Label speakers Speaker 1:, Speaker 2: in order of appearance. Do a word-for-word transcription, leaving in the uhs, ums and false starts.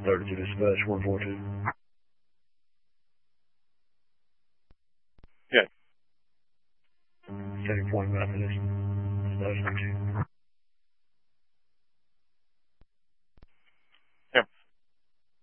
Speaker 1: thirty-two dispatch, one four two.
Speaker 2: Yeah.
Speaker 1: Setting point Methodist. Dispatch number two.